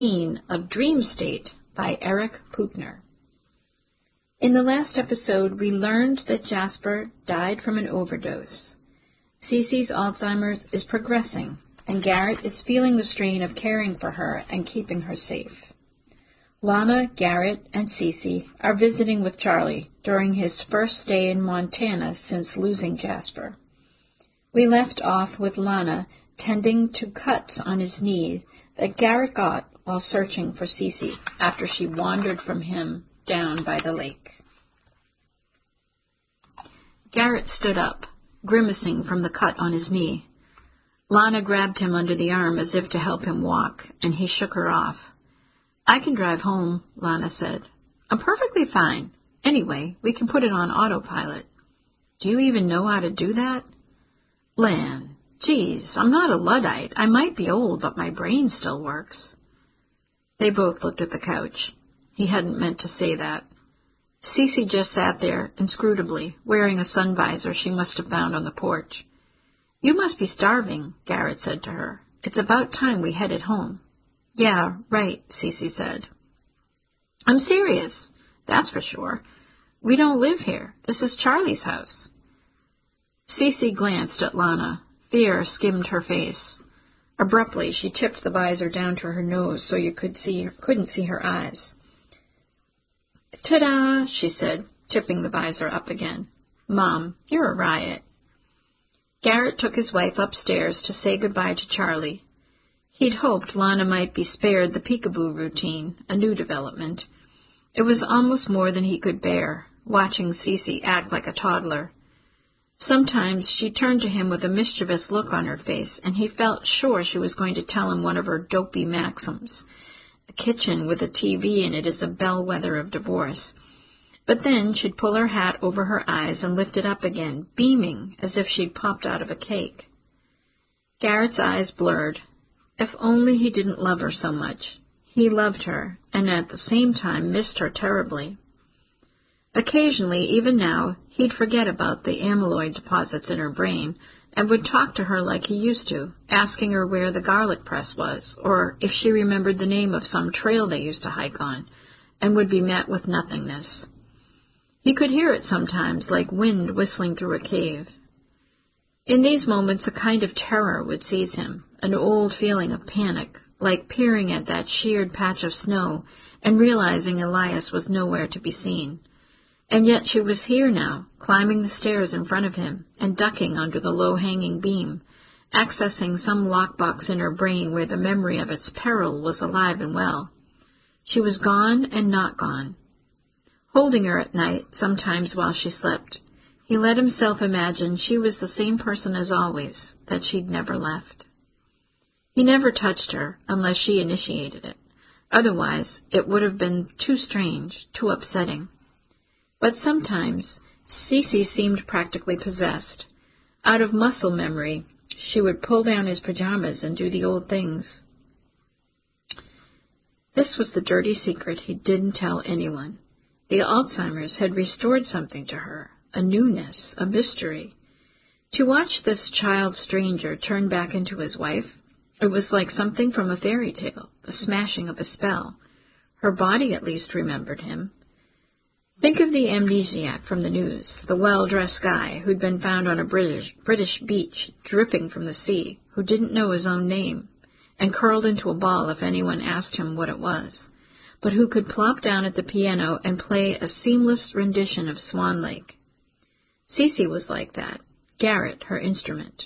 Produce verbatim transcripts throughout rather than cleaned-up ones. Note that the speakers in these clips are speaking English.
of Dream State by Eric Putner. In the last episode, we learned that Jasper died from an overdose. Cece's Alzheimer's is progressing, and Garrett is feeling the strain of caring for her and keeping her safe. Lana, Garrett, and Cece are visiting with Charlie during his first stay in Montana since losing Jasper. We left off with Lana tending to cuts on his knee that Garrett got while searching for Cece after she wandered from him down by the lake. Garrett stood up, grimacing from the cut on his knee. Lana grabbed him under the arm as if to help him walk, and he shook her off. "I can drive home," Lana said. "I'm perfectly fine. Anyway, we can put it on autopilot." "Do you even know how to do that?" "Lan, geez, I'm not a Luddite. I might be old, but my brain still works." They both looked at the couch. He hadn't meant to say that. Cece just sat there, inscrutably, wearing a sun visor she must have found on the porch. "You must be starving," Garrett said to her. "It's about time we headed home." "Yeah, right," Cece said. "I'm serious, that's for sure. We don't live here. This is Charlie's house." Cece glanced at Lana. Fear skimmed her face. Abruptly, she tipped the visor down to her nose so you could see, couldn't see her eyes. "Ta-da!" she said, tipping the visor up again. "Mom, you're a riot." Garrett took his wife upstairs to say goodbye to Charlie. He'd hoped Lana might be spared the peekaboo routine, a new development. It was almost more than he could bear, watching Cece act like a toddler. Sometimes she turned to him with a mischievous look on her face, and he felt sure she was going to tell him one of her dopey maxims. A kitchen with a T V in it is a bellwether of divorce. But then she'd pull her hat over her eyes and lift it up again, beaming as if she'd popped out of a cake. Garrett's eyes blurred. If only he didn't love her so much. He loved her, and at the same time missed her terribly. Occasionally, even now, he'd forget about the amyloid deposits in her brain and would talk to her like he used to, asking her where the garlic press was, or if she remembered the name of some trail they used to hike on, and would be met with nothingness. He could hear it sometimes, like wind whistling through a cave. In these moments, a kind of terror would seize him, an old feeling of panic, like peering at that sheared patch of snow and realizing Elias was nowhere to be seen. And yet she was here now, climbing the stairs in front of him and ducking under the low-hanging beam, accessing some lockbox in her brain where the memory of its peril was alive and well. She was gone and not gone. Holding her at night, sometimes while she slept, he let himself imagine she was the same person as always, that she'd never left. He never touched her unless she initiated it. Otherwise, it would have been too strange, too upsetting. But sometimes, Cece seemed practically possessed. Out of muscle memory, she would pull down his pajamas and do the old things. This was the dirty secret he didn't tell anyone. The Alzheimer's had restored something to her, a newness, a mystery. To watch this child stranger turn back into his wife, it was like something from a fairy tale, the smashing of a spell. Her body at least remembered him. Think of the amnesiac from the news, the well-dressed guy who'd been found on a British, British beach, dripping from the sea, who didn't know his own name, and curled into a ball if anyone asked him what it was, but who could plop down at the piano and play a seamless rendition of Swan Lake. Cece was like that, Garrett her instrument.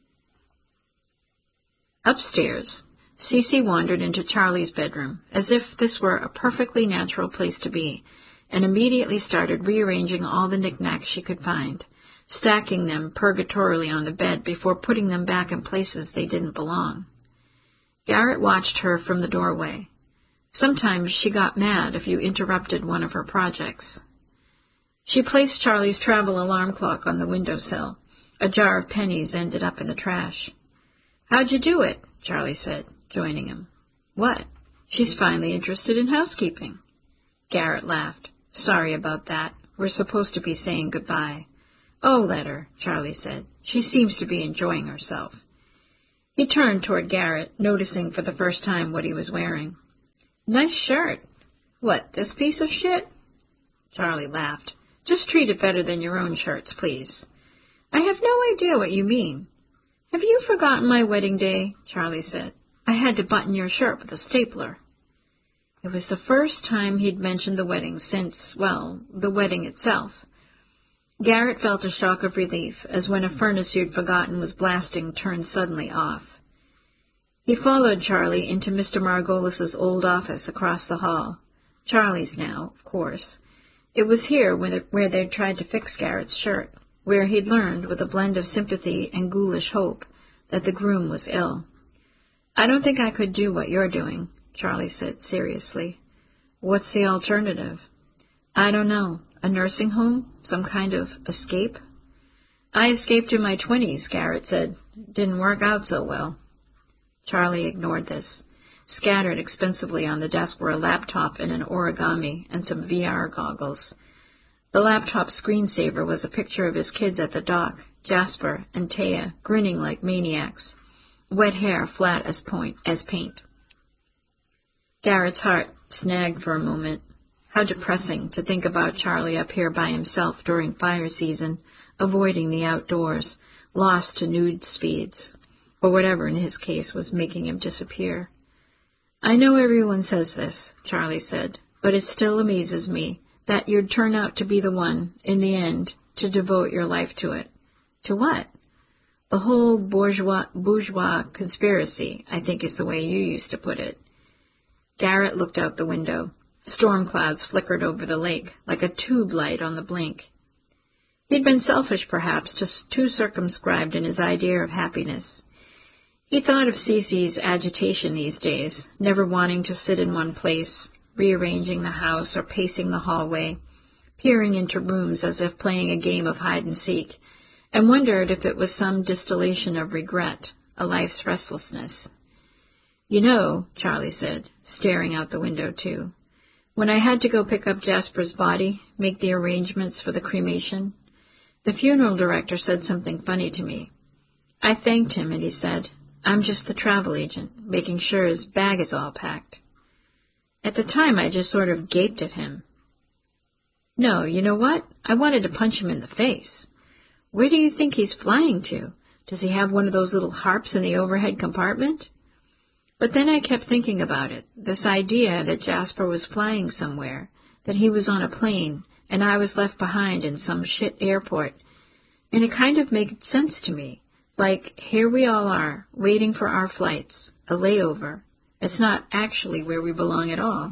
Upstairs, Cece wandered into Charlie's bedroom, as if this were a perfectly natural place to be, and immediately started rearranging all the knickknacks she could find, stacking them purgatorially on the bed before putting them back in places they didn't belong. Garrett watched her from the doorway. Sometimes she got mad if you interrupted one of her projects. She placed Charlie's travel alarm clock on the windowsill. A jar of pennies ended up in the trash. "How'd you do it?" Charlie said, joining him. "What?" "She's finally interested in housekeeping." Garrett laughed. "Sorry about that. We're supposed to be saying goodbye." "Oh, let her," Charlie said. "She seems to be enjoying herself." He turned toward Garrett, noticing for the first time what he was wearing. Nice shirt. What, this piece of shit? Charlie laughed. Just treat it better than your own shirts, please. I have no idea what you mean. Have you forgotten my wedding day? Charlie said. I had to button your shirt with a stapler. It was the first time he'd mentioned the wedding since, well, the wedding itself. Garrett felt a shock of relief, as when a furnace he'd forgotten was blasting turned suddenly off. He followed Charlie into Mister Margolis's old office across the hall. Charlie's now, of course. It was here where, the, where they'd tried to fix Garrett's shirt, where he'd learned, with a blend of sympathy and ghoulish hope, that the groom was ill. I don't think I could do what you're doing, Charlie said seriously. What's the alternative? I don't know. A nursing home? Some kind of escape? I escaped in my twenties, Garrett said. Didn't work out so well. Charlie ignored this. Scattered expensively on the desk were a laptop and an origami and some V R goggles. The laptop screensaver was a picture of his kids at the dock, Jasper and Taya, grinning like maniacs, wet hair flat as point as paint. Garrett's heart snagged for a moment. How depressing to think about Charlie up here by himself during fire season, avoiding the outdoors, lost to news feeds, or whatever in his case was making him disappear. I know everyone says this, Charlie said, but it still amazes me that you'd turn out to be the one, in the end, to devote your life to it. To what? The whole bourgeois, bourgeois conspiracy, I think is the way you used to put it. Garrett looked out the window. Storm clouds flickered over the lake, like a tube light on the blink. He'd been selfish, perhaps, just too circumscribed in his idea of happiness. He thought of Cece's agitation these days, never wanting to sit in one place, rearranging the house or pacing the hallway, peering into rooms as if playing a game of hide-and-seek, and wondered if it was some distillation of regret, a life's restlessness. You know, Charlie said, staring out the window too, when I had to go pick up Jasper's body, make the arrangements for the cremation, the funeral director said something funny to me. I thanked him, and he said, I'm just the travel agent, making sure his bag is all packed. At the time, I just sort of gaped at him. No, you know what? I wanted to punch him in the face. Where do you think he's flying to? Does he have one of those little harps in the overhead compartment? But then I kept thinking about it, this idea that Jasper was flying somewhere, that he was on a plane, and I was left behind in some shit airport, and it kind of made sense to me. Like, here we all are, waiting for our flights, a layover. It's not actually where we belong at all.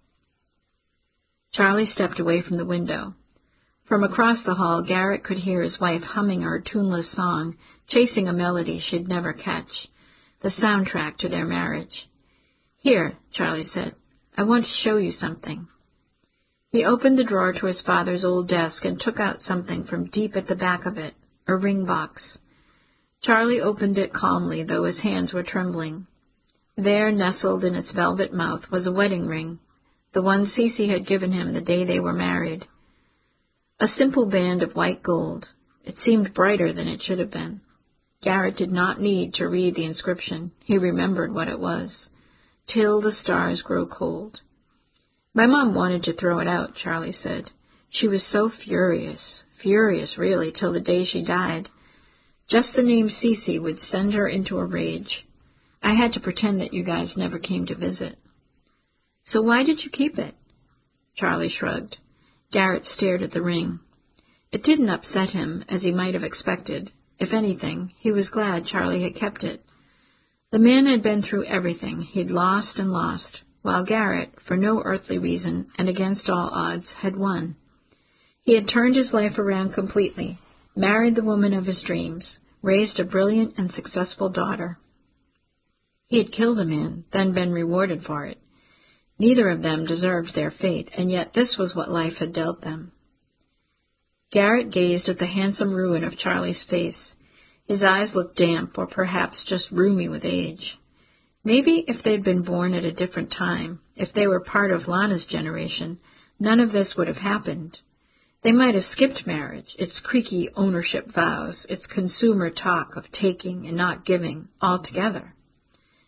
Charlie stepped away from the window. From across the hall, Garrett could hear his wife humming her tuneless song, chasing a melody she'd never catch, the soundtrack to their marriage. Here, Charlie said, I want to show you something. He opened the drawer to his father's old desk and took out something from deep at the back of it, a ring box. Charlie opened it calmly, though his hands were trembling. There, nestled in its velvet mouth, was a wedding ring, the one Cece had given him the day they were married. A simple band of white gold. It seemed brighter than it should have been. Garrett did not need to read the inscription. He remembered what it was. Till the stars grow cold. My mom wanted to throw it out, Charlie said. She was so furious, furious really, till the day she died. Just the name Cece would send her into a rage. I had to pretend that you guys never came to visit. So why did you keep it? Charlie shrugged. Garrett stared at the ring. It didn't upset him, as he might have expected. If anything, he was glad Charlie had kept it. The man had been through everything. He'd lost and lost, while Garrett, for no earthly reason and against all odds, had won. He had turned his life around completely, married the woman of his dreams, raised a brilliant and successful daughter. He had killed a man, then been rewarded for it. Neither of them deserved their fate, and yet this was what life had dealt them. Garrett gazed at the handsome ruin of Charlie's face. His eyes looked damp, or perhaps just rheumy with age. Maybe if they'd been born at a different time, if they were part of Lana's generation, none of this would have happened. They might have skipped marriage, its creaky ownership vows, its consumer talk of taking and not giving, altogether.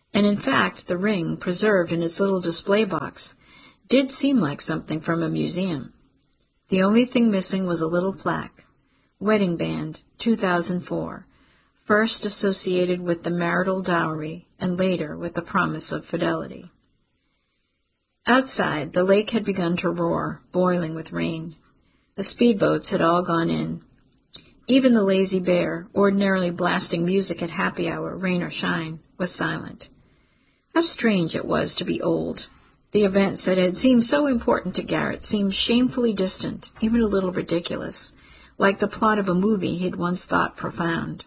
And in fact, the ring, preserved in its little display box, did seem like something from a museum. The only thing missing was a little plaque, Wedding Band, two thousand four, first associated with the marital dowry and later with the promise of fidelity. Outside, the lake had begun to roar, boiling with rain. The speedboats had all gone in. Even the Lazy Bear, ordinarily blasting music at happy hour, rain or shine, was silent. How strange it was to be old. The events that had seemed so important to Garrett seemed shamefully distant, even a little ridiculous, like the plot of a movie he'd once thought profound.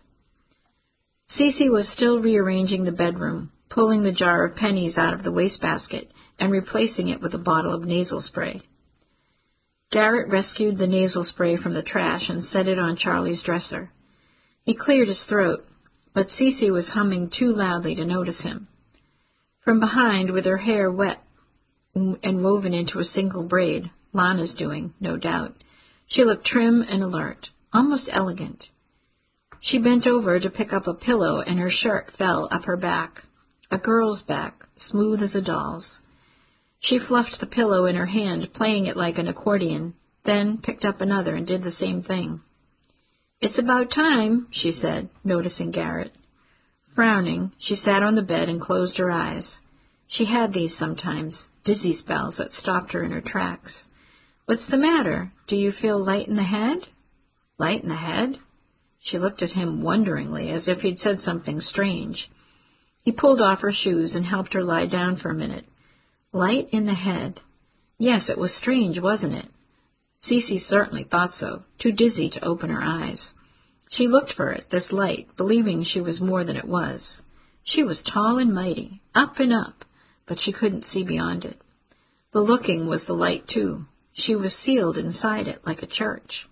Cece was still rearranging the bedroom, pulling the jar of pennies out of the wastebasket and replacing it with a bottle of nasal spray. Garrett rescued the nasal spray from the trash and set it on Charlie's dresser. He cleared his throat, but Cece was humming too loudly to notice him. From behind, with her hair wet and woven into a single braid, Lana's doing, no doubt, she looked trim and alert, almost elegant. She bent over to pick up a pillow, and her shirt fell up her back, a girl's back, smooth as a doll's. She fluffed the pillow in her hand, playing it like an accordion, then picked up another and did the same thing. "It's about time," she said, noticing Garrett. Frowning, she sat on the bed and closed her eyes. She had these sometimes, dizzy spells that stopped her in her tracks. "What's the matter? Do you feel light in the head?" "Light in the head?" She looked at him wonderingly, as if he'd said something strange. He pulled off her shoes and helped her lie down for a minute. Light in the head. Yes, it was strange, wasn't it? Cece certainly thought so, too dizzy to open her eyes. She looked for it, this light, believing she was more than it was. She was tall and mighty, up and up, but she couldn't see beyond it. The looking was the light, too. She was sealed inside it like a church.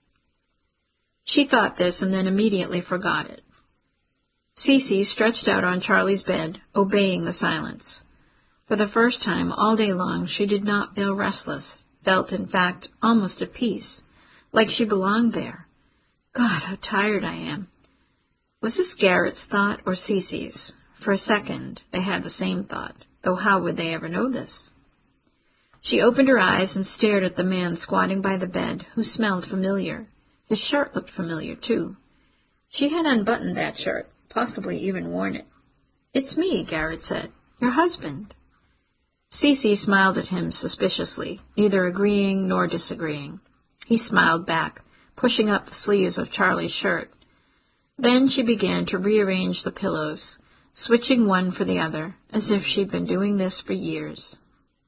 She thought this and then immediately forgot it. Cece stretched out on Charlie's bed, obeying the silence. For the first time all day long she did not feel restless, felt, in fact, almost at peace, like she belonged there. God, how tired I am. Was this Garrett's thought or Cece's? For a second they had the same thought, though how would they ever know this? She opened her eyes and stared at the man squatting by the bed, who smelled familiar. His shirt looked familiar, too. She had unbuttoned that shirt, possibly even worn it. "It's me," Garrett said. "Your husband." Cece smiled at him suspiciously, neither agreeing nor disagreeing. He smiled back, pushing up the sleeves of Charlie's shirt. Then she began to rearrange the pillows, switching one for the other, as if she'd been doing this for years.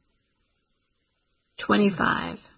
Twenty-five.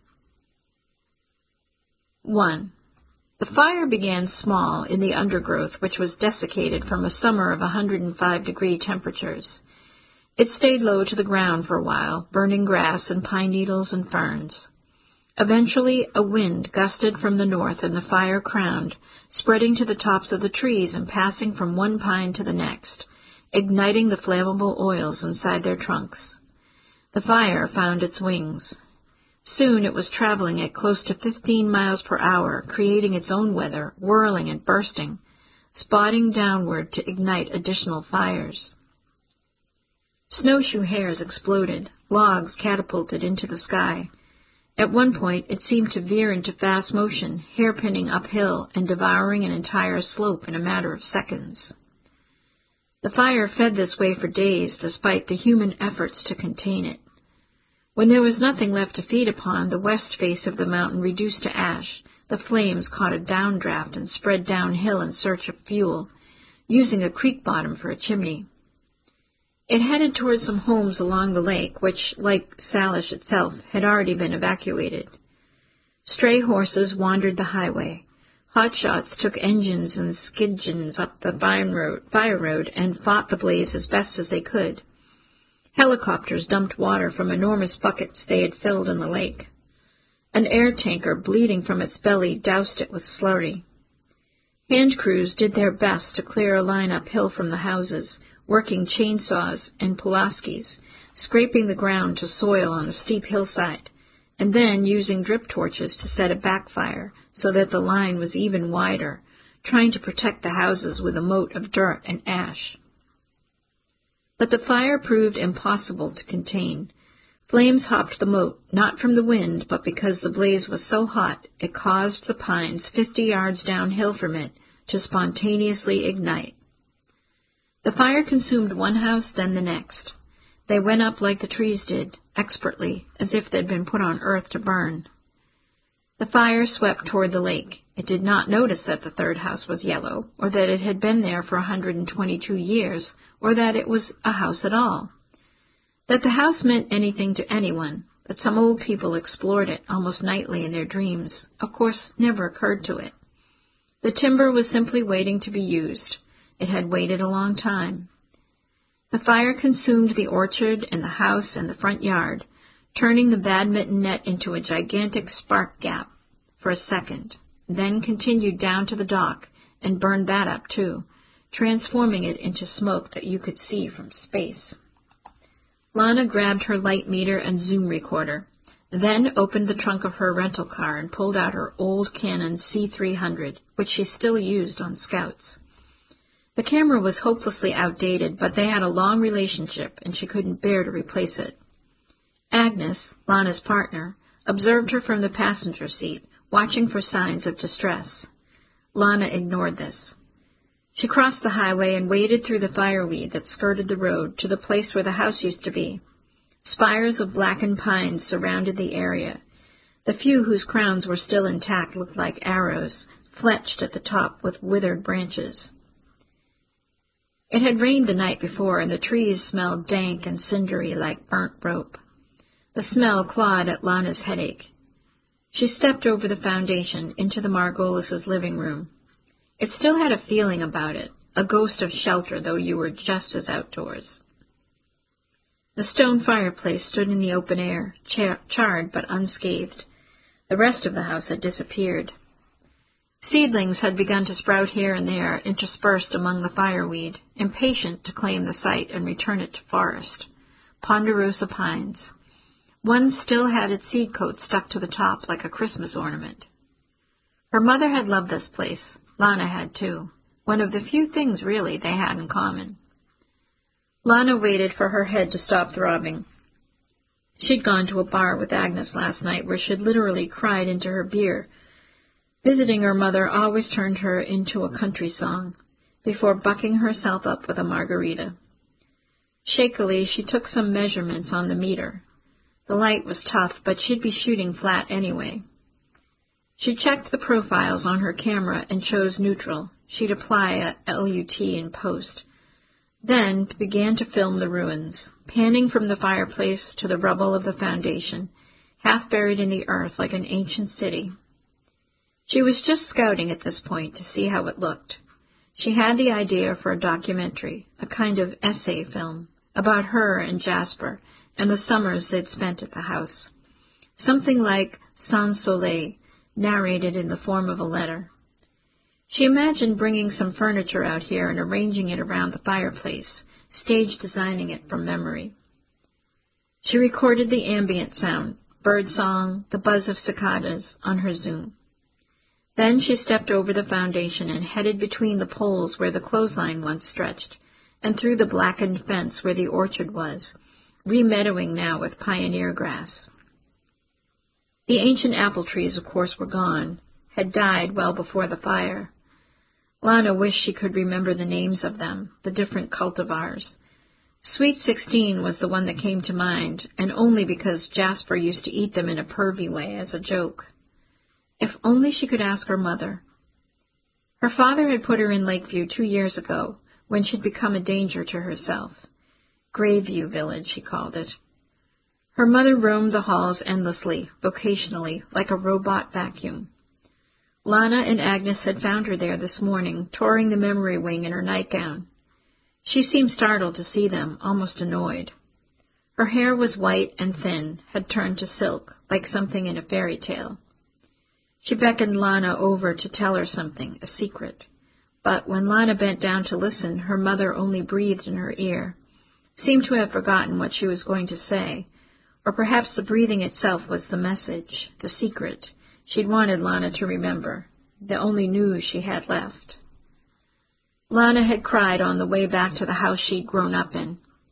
One. The fire began small in the undergrowth, which was desiccated from a summer of a hundred and five degree temperatures. It stayed low to the ground for a while, burning grass and pine needles and ferns. Eventually a wind gusted from the north, and the fire crowned, spreading to the tops of the trees and passing from one pine to the next, igniting the flammable oils inside their trunks. The fire found its wings. Soon it was traveling at close to fifteen miles per hour, creating its own weather, whirling and bursting, spotting downward to ignite additional fires. Snowshoe hares exploded, logs catapulted into the sky. At one point it seemed to veer into fast motion, hairpinning uphill and devouring an entire slope in a matter of seconds. The fire fed this way for days, despite the human efforts to contain it. When there was nothing left to feed upon, the west face of the mountain reduced to ash, the flames caught a downdraft and spread downhill in search of fuel, using a creek bottom for a chimney. It headed toward some homes along the lake, which, like Salish itself, had already been evacuated. Stray horses wandered the highway. Hotshots took engines and skidgins up the fire road, fire road and fought the blaze as best as they could. Helicopters dumped water from enormous buckets they had filled in the lake. An air tanker, bleeding from its belly, doused it with slurry. Hand crews did their best to clear a line uphill from the houses, working chainsaws and Pulaskis, scraping the ground to soil on the steep hillside, and then using drip torches to set a backfire so that the line was even wider, trying to protect the houses with a moat of dirt and ash. But the fire proved impossible to contain. Flames hopped the moat, not from the wind, but because the blaze was so hot it caused the pines fifty yards downhill from it to spontaneously ignite. The fire consumed one house, then the next. They went up like the trees did, expertly, as if they'd been put on earth to burn. The fire swept toward the lake. It did not notice that the third house was yellow, or that it had been there for a hundred and twenty-two years, or that it was a house at all. That the house meant anything to anyone, that some old people explored it almost nightly in their dreams, of course never occurred to it. The timber was simply waiting to be used. It had waited a long time. The fire consumed the orchard and the house and the front yard, turning the badminton net into a gigantic spark gap for a second, then continued down to the dock and burned that up too, transforming it into smoke that you could see from space. Lana grabbed her light meter and zoom recorder, then opened the trunk of her rental car and pulled out her old Canon C three hundred, which she still used on Scouts. The camera was hopelessly outdated, but they had a long relationship, and she couldn't bear to replace it. Agnes, Lana's partner, observed her from the passenger seat, watching for signs of distress. Lana ignored this. She crossed the highway and waded through the fireweed that skirted the road to the place where the house used to be. Spires of blackened pines surrounded the area. The few whose crowns were still intact looked like arrows, fletched at the top with withered branches. It had rained the night before, and the trees smelled dank and cindery like burnt rope. The smell clawed at Lana's headache. She stepped over the foundation into the Margolises' living room. It still had a feeling about it, a ghost of shelter, though you were just as outdoors. The stone fireplace stood in the open air, char- charred but unscathed. The rest of the house had disappeared. Seedlings had begun to sprout here and there, interspersed among the fireweed, impatient to claim the site and return it to forest. Ponderosa pines. One still had its seed coat stuck to the top like a Christmas ornament. Her mother had loved this place. Lana had too. One of the few things, really, they had in common. Lana waited for her head to stop throbbing. She'd gone to a bar with Agnes last night where she'd literally cried into her beer. Visiting her mother always turned her into a country song, before bucking herself up with a margarita. Shakily, she took some measurements on the meter. The light was tough, but she'd be shooting flat anyway. She checked the profiles on her camera and chose neutral. She'd apply a L U T in post. Then began to film the ruins, panning from the fireplace to the rubble of the foundation, half buried in the earth like an ancient city. She was just scouting at this point to see how it looked. She had the idea for a documentary, a kind of essay film, about her and Jasper and the summers they'd spent at the house. Something like Sans Soleil, narrated in the form of a letter. She imagined bringing some furniture out here and arranging it around the fireplace, stage designing it from memory. She recorded the ambient sound, bird song, the buzz of cicadas, on her Zoom. Then she stepped over the foundation and headed between the poles where the clothesline once stretched, and through the blackened fence where the orchard was, re-meadowing now with pioneer grass. The ancient apple trees, of course, were gone, had died well before the fire. Lana wished she could remember the names of them, the different cultivars. Sweet Sixteen was the one that came to mind, and only because Jasper used to eat them in a pervy way as a joke. If only she could ask her mother. Her father had put her in Lakeview two years ago, when she'd become a danger to herself. Grayview Village, she called it. Her mother roamed the halls endlessly, vocationally, like a robot vacuum. Lana and Agnes had found her there this morning, touring the memory wing in her nightgown. She seemed startled to see them, almost annoyed. Her hair was white and thin, had turned to silk, like something in a fairy tale. She beckoned Lana over to tell her something, a secret. But when Lana bent down to listen, her mother only breathed in her ear, seemed to have forgotten what she was going to say, or perhaps the breathing itself was the message, the secret she'd wanted Lana to remember, the only news she had left. Lana had cried on the way back to the house she'd grown up in.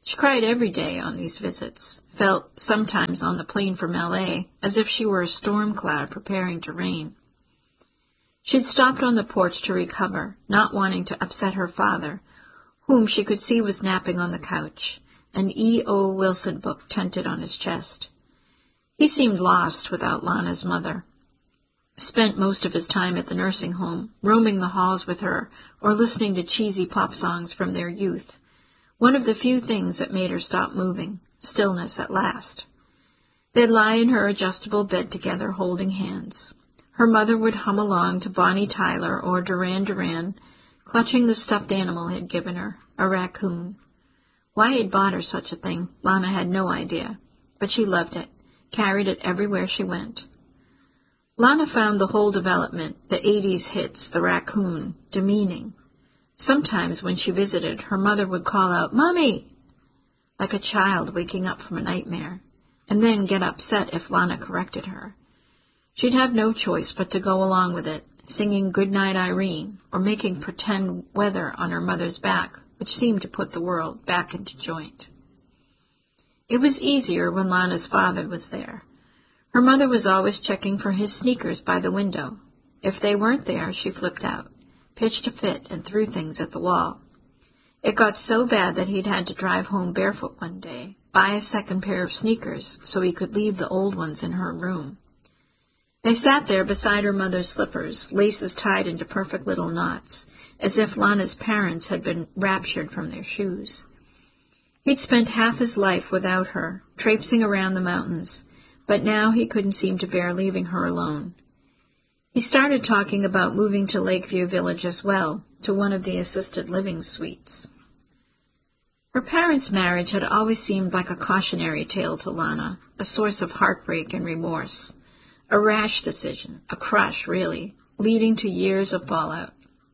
She cried every day on these visits, felt sometimes on the plane from L A as if she were a storm cloud preparing to rain. She'd stopped on the porch to recover, not wanting to upset her father, whom she could see was napping on the couch, an E O Wilson book tented on his chest. He seemed lost without Lana's mother. Spent most of his time at the nursing home, roaming the halls with her or listening to cheesy pop songs from their youth. One of the few things that made her stop moving, stillness at last. They'd lie in her adjustable bed together holding hands. Her mother would hum along to Bonnie Tyler or Duran Duran, clutching the stuffed animal he'd given her, a raccoon. Why he'd bought her such a thing, Lana had no idea, but she loved it, carried it everywhere she went. Lana found the whole development, the eighties hits, the raccoon, demeaning. Sometimes when she visited, her mother would call out, "Mommy!" like a child waking up from a nightmare, and then get upset if Lana corrected her. She'd have no choice but to go along with it, singing Goodnight Irene, or making pretend weather on her mother's back, which seemed to put the world back into joint. It was easier when Lana's father was there. Her mother was always checking for his sneakers by the window. If they weren't there, she flipped out, pitched a fit, and threw things at the wall. It got so bad that he'd had to drive home barefoot one day, buy a second pair of sneakers so he could leave the old ones in her room. They sat there beside her mother's slippers, laces tied into perfect little knots, as if Lana's parents had been raptured from their shoes. He'd spent half his life without her, traipsing around the mountains, but now he couldn't seem to bear leaving her alone. He started talking about moving to Lakeview Village as well, to one of the assisted living suites. Her parents' marriage had always seemed like a cautionary tale to Lana, a source of heartbreak and remorse. A rash decision, a crush, really, leading to years of fallout.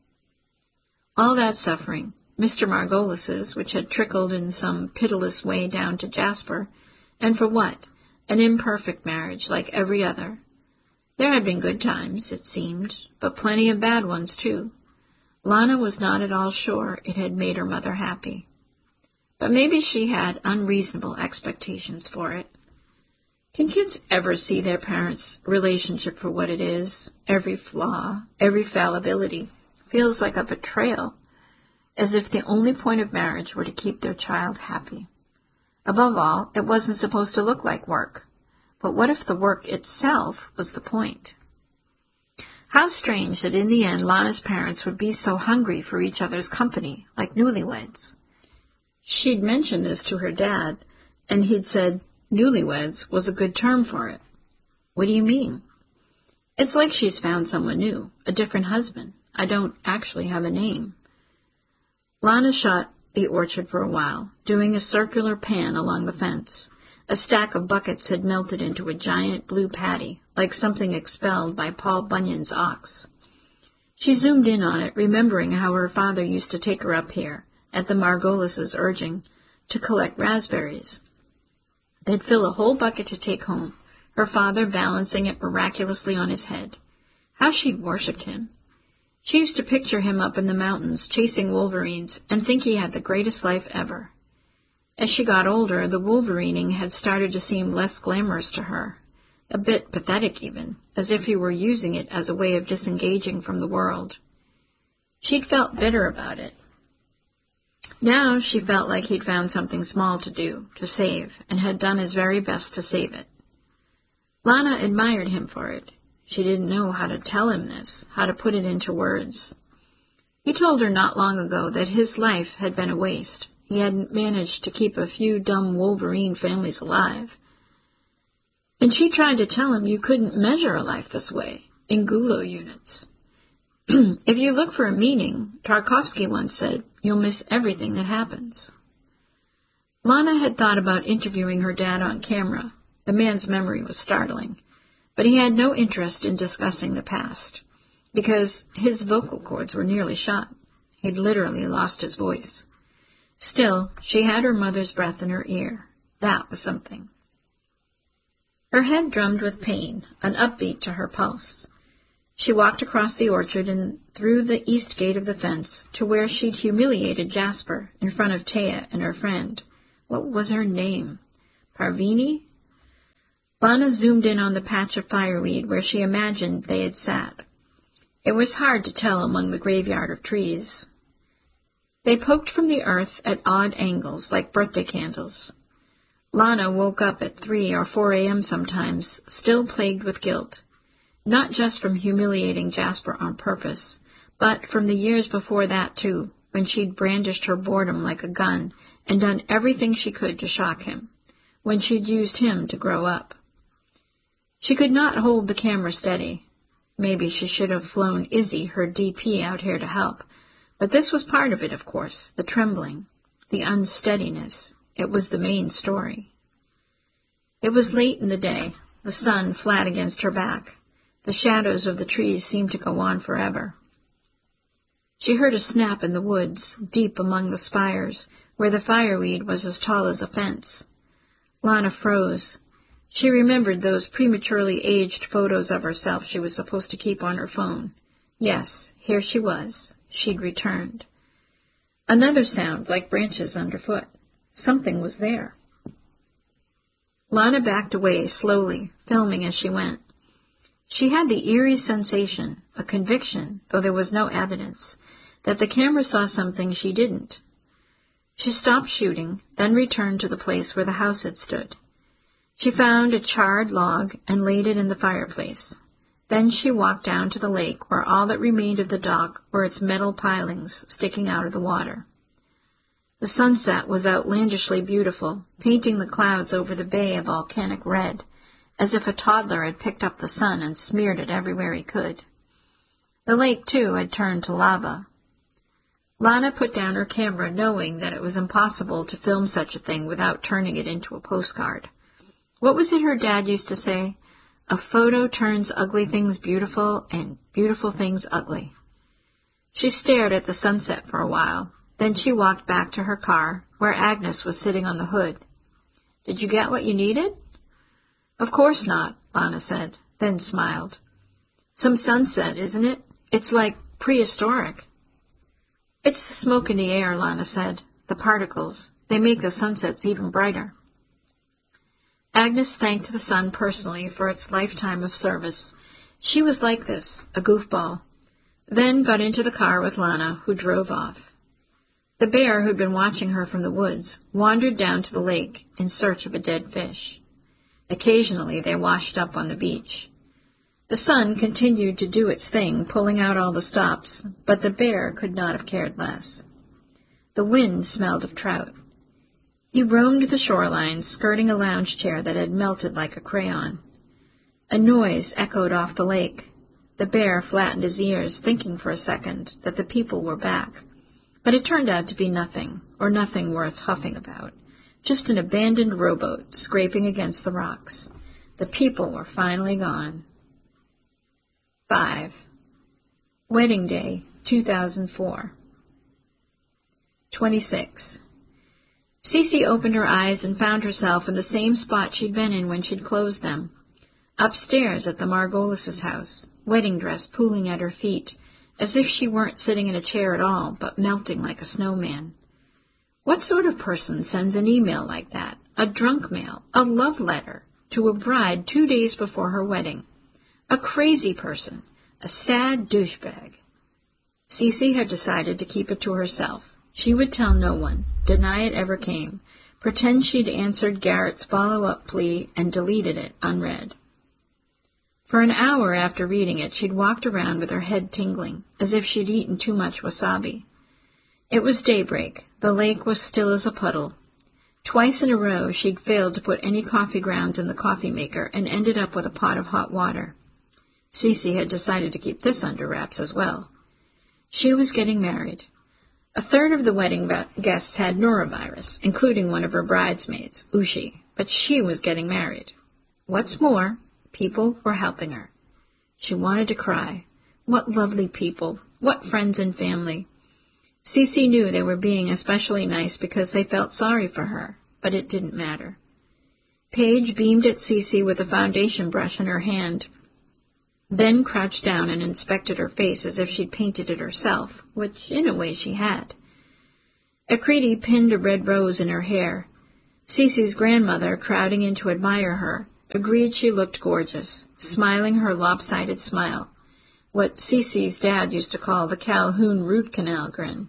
All that suffering, Mister Margolis's, which had trickled in some pitiless way down to Jasper, and for what? An imperfect marriage like every other. There had been good times, it seemed, but plenty of bad ones, too. Lana was not at all sure it had made her mother happy. But maybe she had unreasonable expectations for it. Can kids ever see their parents' relationship for what it is? Every flaw, every fallibility, feels like a betrayal, as if the only point of marriage were to keep their child happy. Above all, it wasn't supposed to look like work. But what if the work itself was the point? How strange that in the end Lana's parents would be so hungry for each other's company, like newlyweds. She'd mentioned this to her dad, and he'd said newlyweds was a good term for it. What do you mean? It's like she's found someone new, a different husband. I don't actually have a name. Lana shot the orchard for a while, doing a circular pan along the fence. A stack of buckets had melted into a giant blue patty, like something expelled by Paul Bunyan's ox. She zoomed in on it, remembering how her father used to take her up here, at the Margolis' urging, to collect raspberries. They'd fill a whole bucket to take home, her father balancing it miraculously on his head. How she'd worshipped him. She used to picture him up in the mountains, chasing wolverines, and think he had the greatest life ever. As she got older, the wolverining had started to seem less glamorous to her, a bit pathetic even, as if he were using it as a way of disengaging from the world. She'd felt bitter about it. Now she felt like he'd found something small to do, to save, and had done his very best to save it. Lana admired him for it. She didn't know how to tell him this, how to put it into words. He told her not long ago that his life had been a waste. He hadn't managed to keep a few dumb Wolverine families alive. And she tried to tell him you couldn't measure a life this way, in gulo units. If you look for a meaning, Tarkovsky once said, you'll miss everything that happens. Lana had thought about interviewing her dad on camera. The man's memory was startling. But he had no interest in discussing the past, because his vocal cords were nearly shot. He'd literally lost his voice. Still, she had her mother's breath in her ear. That was something. Her head drummed with pain, an upbeat to her pulse. She walked across the orchard and through the east gate of the fence to where she'd humiliated Jasper in front of Taya and her friend, What was her name? Parvini? Lana zoomed in on the patch of fireweed where she imagined they had sat. It was hard to tell among the graveyard of trees. They poked from the earth at odd angles, like birthday candles. Lana woke up at three or four a.m. sometimes, still plagued with guilt, not just from humiliating Jasper on purpose, but from the years before that, too, when she'd brandished her boredom like a gun and done everything she could to shock him, when she'd used him to grow up. She could not hold the camera steady. Maybe she should have flown Izzy, her D P, out here to help. But this was part of it, of course, the trembling, the unsteadiness. It was the main story. It was late in the day, the sun flat against her back. The shadows of the trees seemed to go on forever. She heard a snap in the woods, deep among the spires, where the fireweed was as tall as a fence. Lana froze. She remembered those prematurely aged photos of herself she was supposed to keep on her phone. Yes, here she was. She'd returned. Another sound, like branches underfoot. Something was there. Lana backed away slowly, filming as she went. She had the eerie sensation, a conviction, though there was no evidence, that the camera saw something she didn't. She stopped shooting, then returned to the place where the house had stood. She found a charred log and laid it in the fireplace. Then she walked down to the lake where all that remained of the dock were its metal pilings sticking out of the water. The sunset was outlandishly beautiful, painting the clouds over the bay a volcanic red, as if a toddler had picked up the sun and smeared it everywhere he could. The lake, too, had turned to lava. Lana put down her camera, knowing that it was impossible to film such a thing without turning it into a postcard. What was it her dad used to say? A photo turns ugly things beautiful and beautiful things ugly. She stared at the sunset for a while. Then she walked back to her car, where Agnes was sitting on the hood. Did you get what you needed? Of course not, Lana said, then smiled. Some sunset, isn't it? It's like prehistoric. It's the smoke in the air, Lana said. The particles. They make the sunsets even brighter. Agnes thanked the sun personally for its lifetime of service. She was like this, a goofball. Then got into the car with Lana, who drove off. The bear, who'd been watching her from the woods, wandered down to the lake in search of a dead fish. Occasionally they washed up on the beach. The sun continued to do its thing, pulling out all the stops, but the bear could not have cared less. The wind smelled of trout. He roamed the shoreline, skirting a lounge chair that had melted like a crayon. A noise echoed off the lake. The bear flattened his ears, thinking for a second that the people were back. But it turned out to be nothing, or nothing worth huffing about. Just an abandoned rowboat scraping against the rocks. The people were finally gone. Five. Wedding Day, two thousand four. Twenty-six. Cece opened her eyes and found herself in the same spot she'd been in when she'd closed them. Upstairs at the Margolis' house, wedding dress pooling at her feet, as if she weren't sitting in a chair at all, but melting like a snowman. What sort of person sends an email like that, a drunk mail, a love letter, to a bride two days before her wedding? A crazy person, a sad douchebag. Cece had decided to keep it to herself. She would tell no one, deny it ever came, pretend she'd answered Garrett's follow-up plea and deleted it unread. For an hour after reading it, she'd walked around with her head tingling, as if she'd eaten too much wasabi. It was daybreak. The lake was still as a puddle. Twice in a row she'd failed to put any coffee grounds in the coffee maker and ended up with a pot of hot water. Cece had decided to keep this under wraps as well. She was getting married. A third of the wedding guests had norovirus, including one of her bridesmaids, Ushi, but she was getting married. What's more, people were helping her. She wanted to cry. What lovely people, what friends and family. Cece knew they were being especially nice because they felt sorry for her, but it didn't matter. Paige beamed at Cece with a foundation brush in her hand, then crouched down and inspected her face as if she'd painted it herself, which in a way she had. Akriti pinned a red rose in her hair. Cece's grandmother, crowding in to admire her, agreed she looked gorgeous, smiling her lopsided smile, what Cece's dad used to call the Calhoun root canal grin.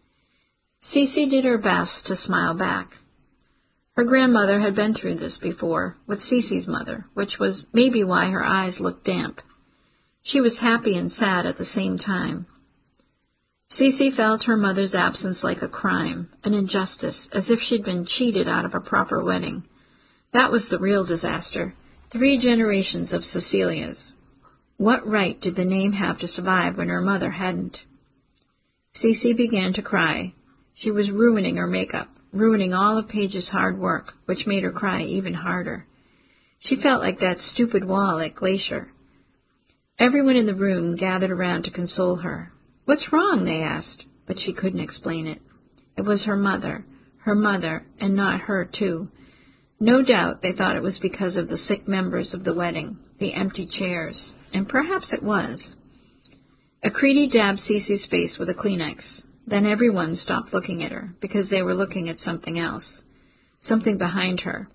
Cece did her best to smile back. Her grandmother had been through this before, with Cece's mother, which was maybe why her eyes looked damp. She was happy and sad at the same time. Cece felt her mother's absence like a crime, an injustice, as if she'd been cheated out of a proper wedding. That was the real disaster. Three generations of Cecilias. What right did the name have to survive when her mother hadn't? Cece began to cry. She was ruining her makeup, ruining all of Paige's hard work, which made her cry even harder. She felt like that stupid wall at Glacier. Everyone in the room gathered around to console her. "What's wrong?" they asked, but she couldn't explain it. It was her mother, her mother, and not her, too. No doubt they thought it was because of the sick members of the wedding, the empty chairs, and perhaps it was. Acreedy dabbed Cece's face with a Kleenex. Then everyone stopped looking at her, because they were looking at something else, something behind her.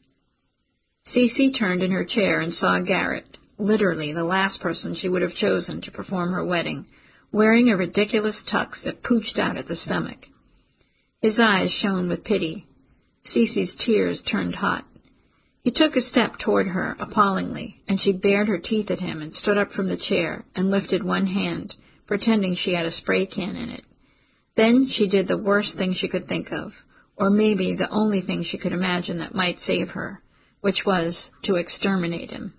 Cece turned in her chair and saw Garrett, literally the last person she would have chosen to perform her wedding, wearing a ridiculous tux that pooched out at the stomach. His eyes shone with pity. Cece's tears turned hot. He took a step toward her, appallingly, and she bared her teeth at him and stood up from the chair and lifted one hand, pretending she had a spray can in it. Then she did the worst thing she could think of, or maybe the only thing she could imagine that might save her, which was to exterminate him.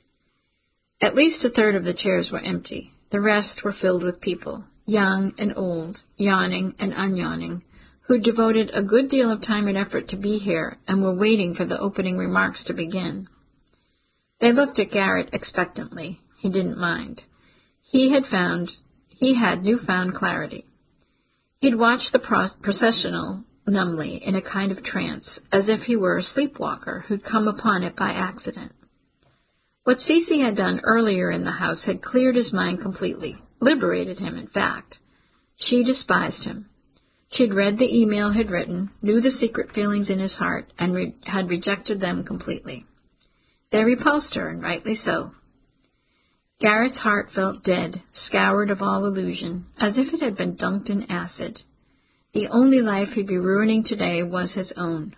At least a third of the chairs were empty. The rest were filled with people, young and old, yawning and unyawning, who devoted a good deal of time and effort to be here and were waiting for the opening remarks to begin. They looked at Garrett expectantly. He didn't mind. He had found, he had newfound clarity. He'd watched the pro- processional numbly in a kind of trance, as if he were a sleepwalker who'd come upon it by accident. What Cece had done earlier in the house had cleared his mind completely, liberated him, in fact. She despised him. She'd read the email he'd written, knew the secret feelings in his heart, and re- had rejected them completely. They repulsed her, and rightly so. Garrett's heart felt dead, scoured of all illusion, as if it had been dunked in acid. The only life he'd be ruining today was his own.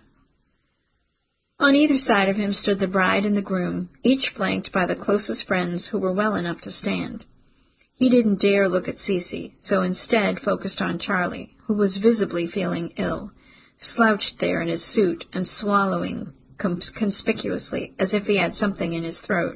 On either side of him stood the bride and the groom, each flanked by the closest friends who were well enough to stand. He didn't dare look at Cece, so instead focused on Charlie, who was visibly feeling ill, slouched there in his suit and swallowing com- conspicuously, as if he had something in his throat.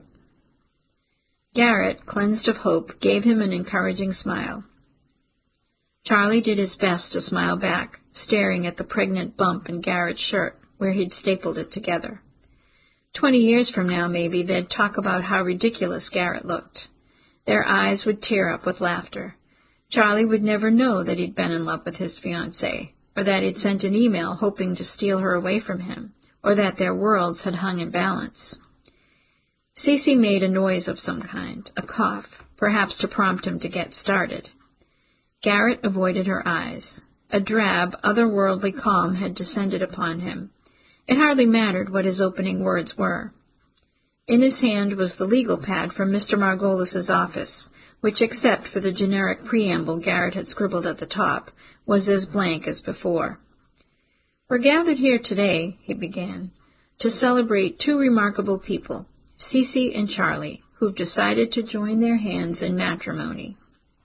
Garrett, cleansed of hope, gave him an encouraging smile. Charlie did his best to smile back, staring at the pregnant bump in Garrett's shirt, where he'd stapled it together. Twenty years from now, maybe, they'd talk about how ridiculous Garrett looked. Their eyes would tear up with laughter. Charlie would never know that he'd been in love with his fiancée, or that he'd sent an email hoping to steal her away from him, or that their worlds had hung in balance. Cece made a noise of some kind, a cough, perhaps to prompt him to get started. Garrett avoided her eyes. A drab, otherworldly calm had descended upon him. It hardly mattered what his opening words were. In his hand was the legal pad from Mister Margolis's office, which, except for the generic preamble Garrett had scribbled at the top, was as blank as before. "We're gathered here today," he began, "to celebrate two remarkable people, Cece and Charlie, who've decided to join their hands in matrimony."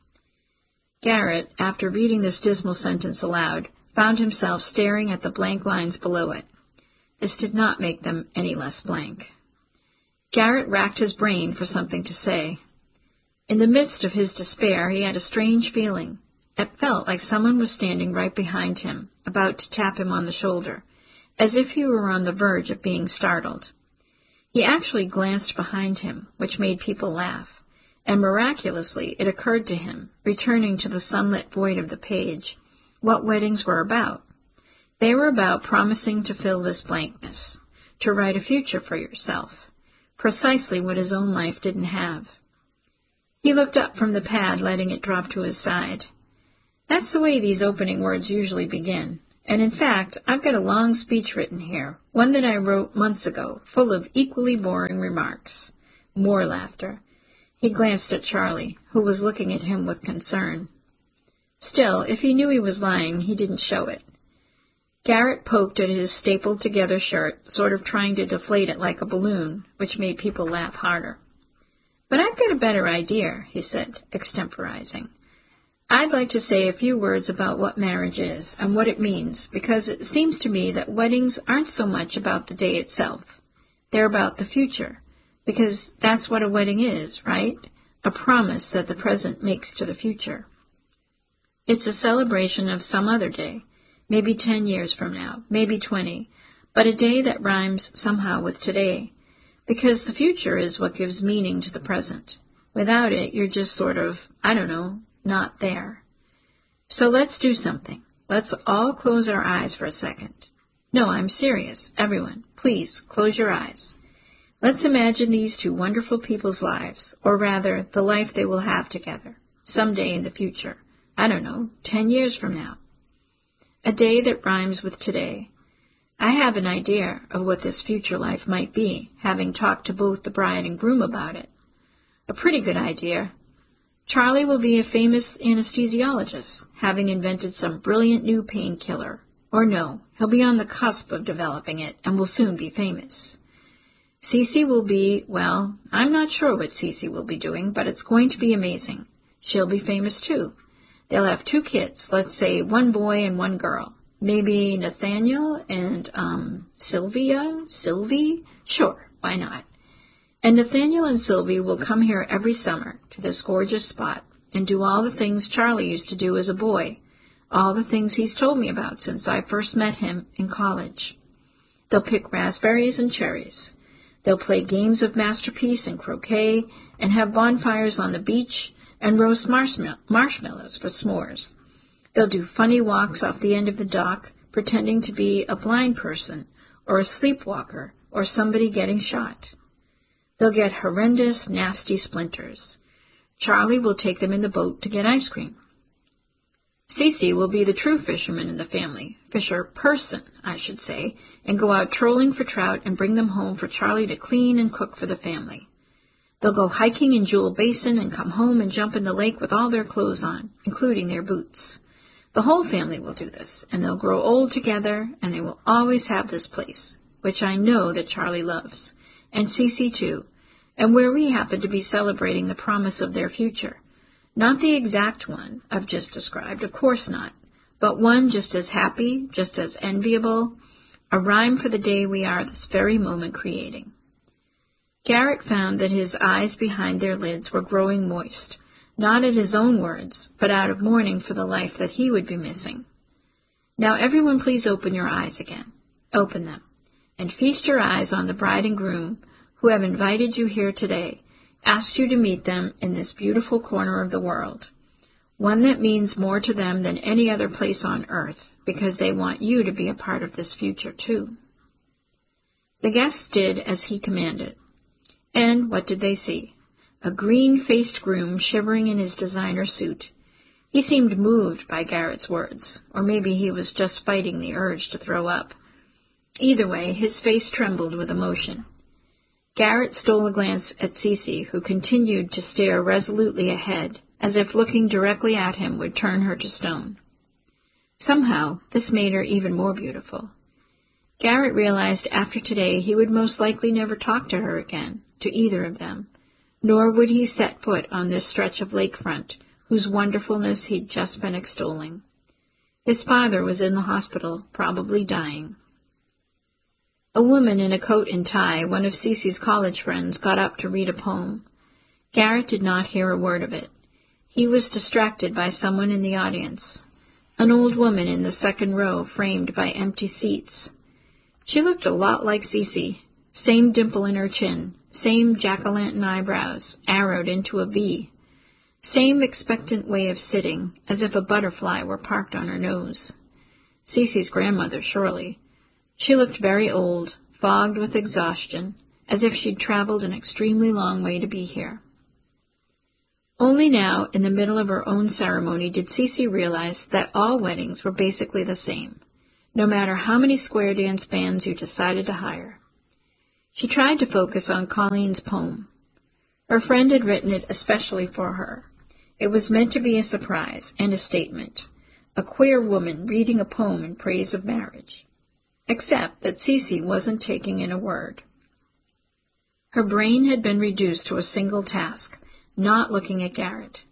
Garrett, after reading this dismal sentence aloud, found himself staring at the blank lines below it. This did not make them any less blank. Garrett racked his brain for something to say. In the midst of his despair, he had a strange feeling. It felt like someone was standing right behind him, about to tap him on the shoulder, as if he were on the verge of being startled. He actually glanced behind him, which made people laugh, and miraculously it occurred to him, returning to the sunlit void of the page, what weddings were about. They were about promising to fill this blankness, to write a future for yourself, precisely what his own life didn't have. He looked up from the pad, letting it drop to his side. That's the way these opening words usually begin, And in fact, I've got a long speech written here, one that I wrote months ago, full of equally boring remarks. More laughter. He glanced at Charlie, who was looking at him with concern. Still, if he knew he was lying, he didn't show it. Garrett poked at his stapled-together shirt, sort of trying to deflate it like a balloon, which made people laugh harder. "But I've got a better idea," he said, extemporizing. "I'd like to say a few words about what marriage is and what it means, because it seems to me that weddings aren't so much about the day itself. They're about the future, because that's what a wedding is, right? A promise that the present makes to the future. It's a celebration of some other day, maybe ten years from now, maybe twenty, but a day that rhymes somehow with today, because the future is what gives meaning to the present. Without it, you're just sort of, I don't know, not there. So let's do something. Let's all close our eyes for a second. No, I'm serious. Everyone, please, close your eyes. Let's imagine these two wonderful people's lives, or rather, the life they will have together, someday in the future. I don't know, ten years from now. A day that rhymes with today. I have an idea of what this future life might be, having talked to both the bride and groom about it. A pretty good idea. Charlie will be a famous anesthesiologist, having invented some brilliant new painkiller. Or no, he'll be on the cusp of developing it and will soon be famous. Cece will be, well, I'm not sure what Cece will be doing, but it's going to be amazing. She'll be famous too. They'll have two kids, let's say one boy and one girl. Maybe Nathaniel and, um, Sylvia? Sylvie? Sure, why not? And Nathaniel and Sylvie will come here every summer to this gorgeous spot and do all the things Charlie used to do as a boy, all the things he's told me about since I first met him in college. They'll pick raspberries and cherries. They'll play games of Masterpiece and croquet and have bonfires on the beach and roast marshmallow- marshmallows for s'mores. They'll do funny walks off the end of the dock, pretending to be a blind person or a sleepwalker or somebody getting shot. They'll get horrendous, nasty splinters. Charlie will take them in the boat to get ice cream. Cece will be the true fisherman in the family, fisher person, I should say, and go out trolling for trout and bring them home for Charlie to clean and cook for the family. They'll go hiking in Jewel Basin and come home and jump in the lake with all their clothes on, including their boots. The whole family will do this, and they'll grow old together, and they will always have this place, which I know that Charlie loves, and Cece too, and where we happen to be celebrating the promise of their future. Not the exact one I've just described, of course not, but one just as happy, just as enviable, a rhyme for the day we are this very moment creating. Garrett found that his eyes behind their lids were growing moist, not at his own words, but out of mourning for the life that he would be missing. Now everyone please open your eyes again. Open them, and feast your eyes on the bride and groom who have invited you here today, asked you to meet them in this beautiful corner of the world, one that means more to them than any other place on earth, because they want you to be a part of this future too. The guests did as he commanded. And what did they see? A green-faced groom shivering in his designer suit. He seemed moved by Garrett's words, or maybe he was just fighting the urge to throw up. Either way, his face trembled with emotion. Garrett stole a glance at Cece, who continued to stare resolutely ahead, as if looking directly at him would turn her to stone. Somehow, this made her even more beautiful. Garrett realized after today he would most likely never talk to her again, to either of them, nor would he set foot on this stretch of lakefront, whose wonderfulness he'd just been extolling. His father was in the hospital, probably dying. A woman in a coat and tie, one of Cece's college friends, got up to read a poem. Garrett did not hear a word of it. He was distracted by someone in the audience, an old woman in the second row framed by empty seats. She looked a lot like Cece, same dimple in her chin, same jack-o'-lantern eyebrows, arrowed into a V, same expectant way of sitting, as if a butterfly were parked on her nose. Cece's grandmother, surely. She looked very old, fogged with exhaustion, as if she'd traveled an extremely long way to be here. Only now, in the middle of her own ceremony, did Cece realize that all weddings were basically the same. no matter how many square dance bands you decided to hire. She tried to focus on Colleen's poem. Her friend had written it especially for her. It was meant to be a surprise and a statement, a queer woman reading a poem in praise of marriage. Except that Cece wasn't taking in a word. Her brain had been reduced to a single task, not looking at Garrett.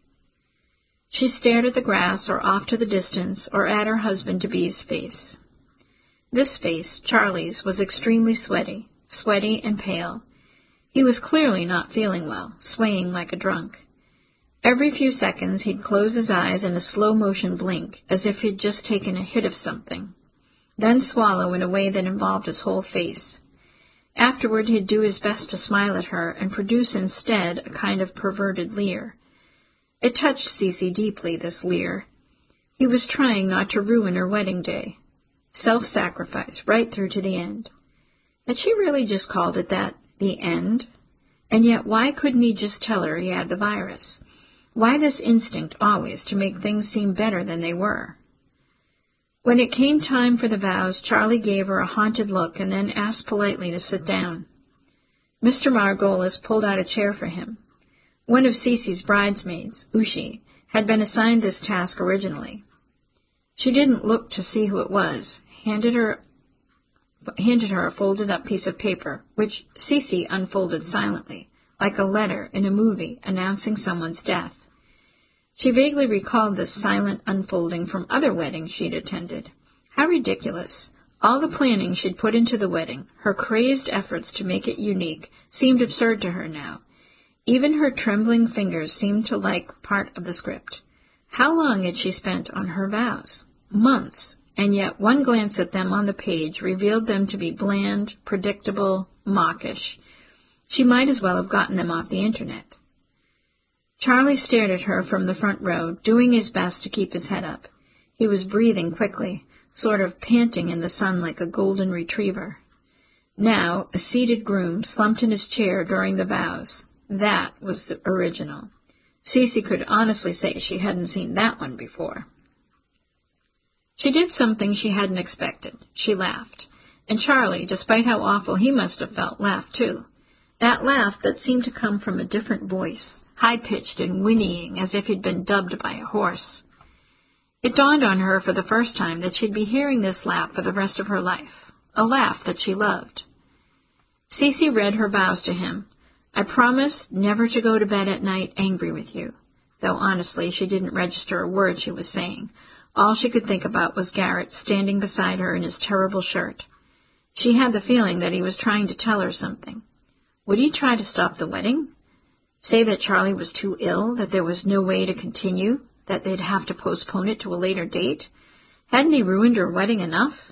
She stared at the grass or off to the distance or at her husband-to-be's face. This face, Charlie's, was extremely sweaty, sweaty and pale. He was clearly not feeling well, swaying like a drunk. Every few seconds he'd close his eyes in a slow-motion blink, as if he'd just taken a hit of something, then swallow in a way that involved his whole face. Afterward he'd do his best to smile at her and produce instead a kind of perverted leer. It touched Cece deeply, this leer. He was trying not to ruin her wedding day. Self-sacrifice, right through to the end. Had she really just called it that, the end? And yet why couldn't he just tell her he had the virus? Why this instinct always to make things seem better than they were? When it came time for the vows, Charlie gave her a haunted look and then asked politely to sit down. Mister Margolis pulled out a chair for him. One of Cece's bridesmaids, Ushi, had been assigned this task originally. She didn't look to see who it was, handed her handed her a folded-up piece of paper, which Cece unfolded silently, like a letter in a movie announcing someone's death. She vaguely recalled this silent unfolding from other weddings she'd attended. How ridiculous! All the planning she'd put into the wedding, her crazed efforts to make it unique, seemed absurd to her now. Even her trembling fingers seemed to like part of the script. How long had she spent on her vows? Months, and yet one glance at them on the page revealed them to be bland, predictable, mawkish. She might as well have gotten them off the internet. Charlie stared at her from the front row, doing his best to keep his head up. He was breathing quickly, sort of panting in the sun like a golden retriever. Now, a seated groom slumped in his chair during the vows. That was original. Cece could honestly say she hadn't seen that one before. She did something she hadn't expected. She laughed. And Charlie, despite how awful he must have felt, laughed too. That laugh that seemed to come from a different voice, high-pitched and whinnying as if he'd been dubbed by a horse. It dawned on her for the first time that she'd be hearing this laugh for the rest of her life, a laugh that she loved. Cece read her vows to him. I promise never to go to bed at night angry with you, though honestly she didn't register a word she was saying. All she could think about was Garrett standing beside her in his terrible shirt. She had the feeling that he was trying to tell her something. Would he try to stop the wedding? Say that Charlie was too ill, that there was no way to continue, that they'd have to postpone it to a later date? Hadn't he ruined her wedding enough?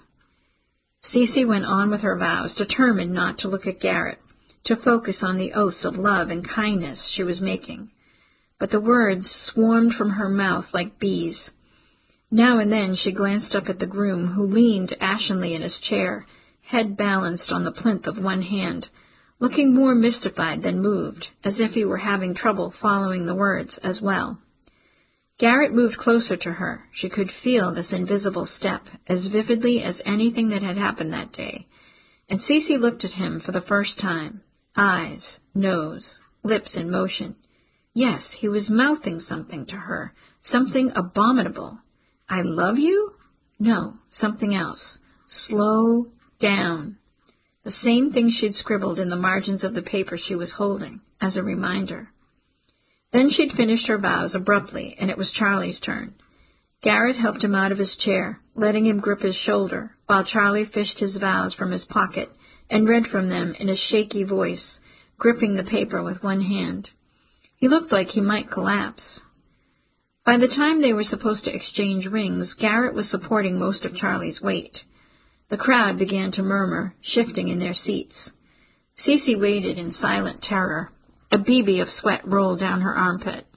Cece went on with her vows, determined not to look at Garrett, to focus on the oaths of love and kindness she was making. But the words swarmed from her mouth like bees. Now and then she glanced up at the groom, who leaned ashenly in his chair, head balanced on the plinth of one hand, looking more mystified than moved, as if he were having trouble following the words as well. Garrett moved closer to her. She could feel this invisible step, as vividly as anything that had happened that day. And Cece looked at him for the first time. Eyes, nose, lips in motion. Yes, he was mouthing something to her, something abominable. I love you? No, something else. Slow down. The same thing she'd scribbled in the margins of the paper she was holding, as a reminder. Then she'd finished her vows abruptly, and it was Charlie's turn. Garrett helped him out of his chair, letting him grip his shoulder, while Charlie fished his vows from his pocket and read from them in a shaky voice, gripping the paper with one hand. He looked like he might collapse. By the time they were supposed to exchange rings, Garrett was supporting most of Charlie's weight. The crowd began to murmur, shifting in their seats. Cece waited in silent terror. A B B of sweat rolled down her armpit.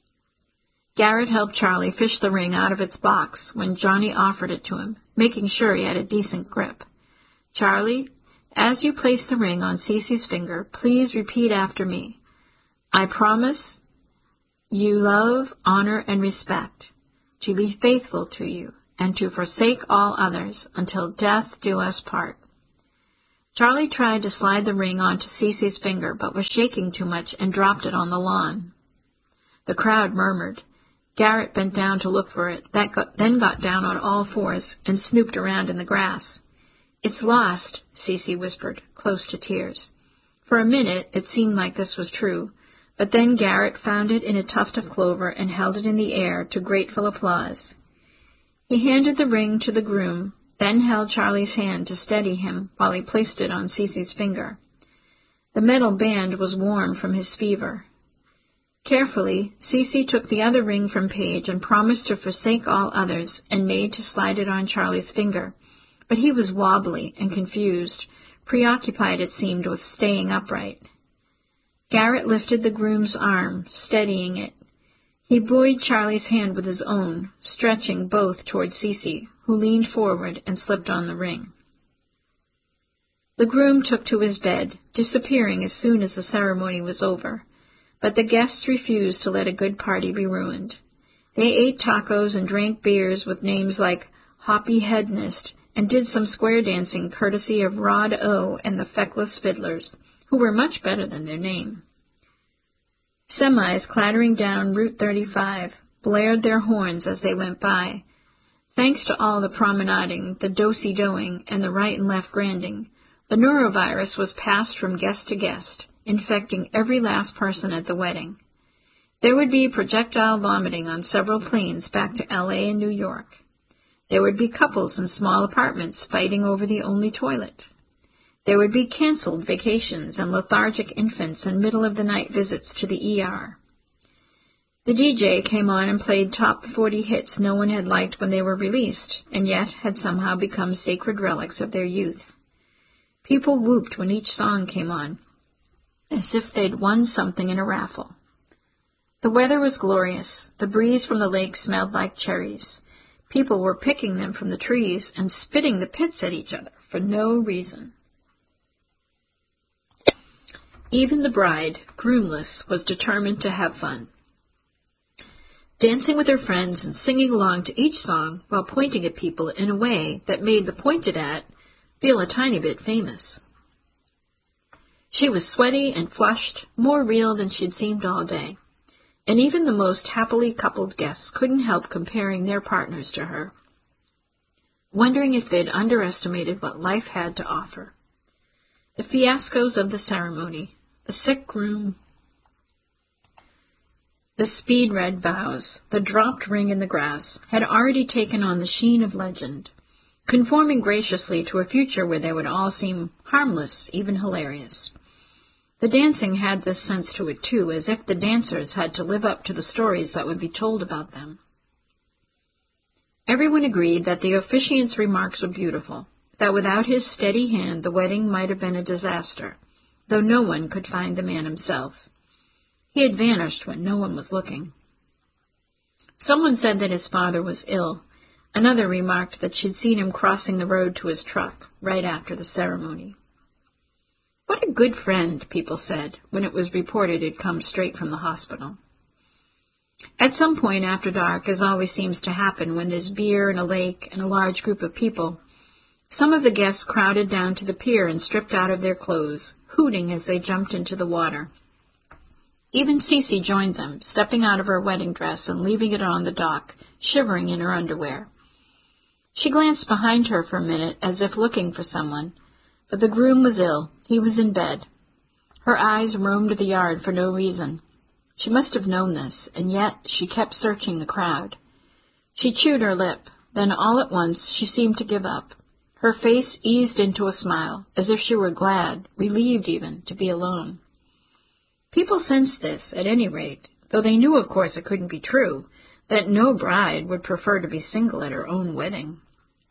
Garrett helped Charlie fish the ring out of its box when Johnny offered it to him, making sure he had a decent grip. Charlie, as you place the ring on Cece's finger, please repeat after me. I promise you love, honor, and respect, to be faithful to you, and to forsake all others, until death do us part. Charlie tried to slide the ring onto Cece's finger, but was shaking too much and dropped it on the lawn. The crowd murmured. Garrett bent down to look for it, that got, then got down on all fours and snooped around in the grass. "It's lost," Cece whispered, close to tears. For a minute it seemed like this was true, but then Garrett found it in a tuft of clover and held it in the air to grateful applause. He handed the ring to the groom, then held Charlie's hand to steady him while he placed it on Cece's finger. The metal band was warm from his fever. Carefully, Cece took the other ring from Paige and promised to forsake all others and made to slide it on Charlie's finger, but he was wobbly and confused, preoccupied, it seemed, with staying upright. Garrett lifted the groom's arm, steadying it. He buoyed Charlie's hand with his own, stretching both toward Cece, who leaned forward and slipped on the ring. The groom took to his bed, disappearing as soon as the ceremony was over, but the guests refused to let a good party be ruined. They ate tacos and drank beers with names like Hoppy Hedonist, and did some square dancing courtesy of Rod O. and the Feckless Fiddlers, who were much better than their name. Semis clattering down Route thirty-five blared their horns as they went by. Thanks to all the promenading, the do-si-doing, and the right and left granding, the norovirus was passed from guest to guest, infecting every last person at the wedding. There would be projectile vomiting on several planes back to L A and New York. There would be couples in small apartments fighting over the only toilet. There would be canceled vacations and lethargic infants and middle-of-the-night visits to the E R. The D J came on and played top forty hits no one had liked when they were released, and yet had somehow become sacred relics of their youth. People whooped when each song came on, as if they'd won something in a raffle. The weather was glorious. The breeze from the lake smelled like cherries. People were picking them from the trees and spitting the pits at each other for no reason. Even the bride, groomless, was determined to have fun, dancing with her friends and singing along to each song while pointing at people in a way that made the pointed at feel a tiny bit famous. She was sweaty and flushed, more real than she'd seemed all day, and even the most happily coupled guests couldn't help comparing their partners to her, wondering if they'd underestimated what life had to offer. The fiascos of the ceremony, the sick groom, the speed-read vows, the dropped ring in the grass, had already taken on the sheen of legend, conforming graciously to a future where they would all seem harmless, even hilarious. The dancing had this sense to it, too, as if the dancers had to live up to the stories that would be told about them. Everyone agreed that the officiant's remarks were beautiful, that without his steady hand the wedding might have been a disaster, though no one could find the man himself. He had vanished when no one was looking. Someone said that his father was ill. Another remarked that she'd seen him crossing the road to his truck right after the ceremony. What a good friend, people said, when it was reported he'd come straight from the hospital. At some point after dark, as always seems to happen when there's beer and a lake and a large group of people, some of the guests crowded down to the pier and stripped out of their clothes, hooting as they jumped into the water. Even Cece joined them, stepping out of her wedding dress and leaving it on the dock, shivering in her underwear. She glanced behind her for a minute as if looking for someone, but the groom was ill. He was in bed. Her eyes roamed the yard for no reason. She must have known this, and yet she kept searching the crowd. She chewed her lip. Then all at once she seemed to give up. Her face eased into a smile, as if she were glad, relieved even, to be alone. People sensed this, at any rate, though they knew, of course, it couldn't be true, that no bride would prefer to be single at her own wedding.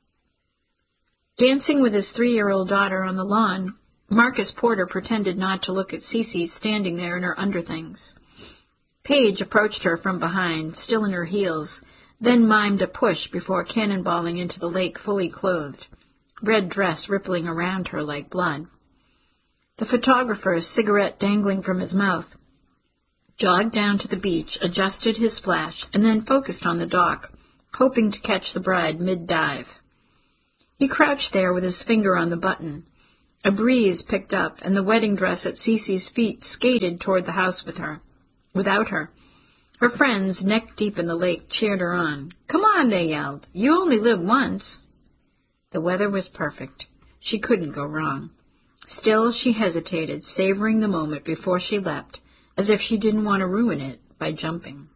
Dancing with his three-year-old daughter on the lawn, Marcus Porter pretended not to look at Cece standing there in her underthings. Paige approached her from behind, still in her heels, then mimed a push before cannonballing into the lake fully clothed, red dress rippling around her like blood. The photographer, cigarette dangling from his mouth, jogged down to the beach, adjusted his flash, and then focused on the dock, hoping to catch the bride mid-dive. He crouched there with his finger on the button. A breeze picked up, and the wedding dress at Cece's feet skated toward the house with her, without her. Her friends, neck-deep in the lake, cheered her on. "Come on," they yelled. "You only live once." The weather was perfect. She couldn't go wrong. Still, she hesitated, savoring the moment before she leapt, as if she didn't want to ruin it by jumping.